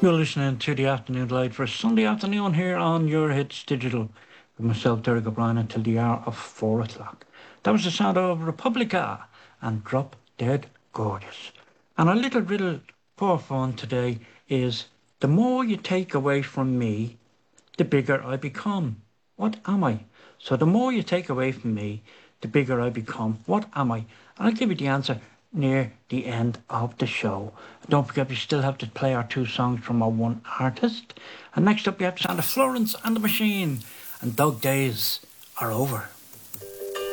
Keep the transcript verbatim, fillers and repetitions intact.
You're listening to the Afternoon Light for Sunday afternoon here on Your Hits Digital with myself, Derek O'Brien, until the hour of four o'clock. That was the sound of Republica and Drop Dead Gorgeous. And our little riddle for fun today is, the more you take away from me, the bigger I become. What am I? So the more you take away from me, the bigger I become. What am I? And I'll give you the answer near the end of the show. Don't forget, we still have to play our two songs from our one artist. And next up, we have to sound of Florence and the Machine. And dog days are over.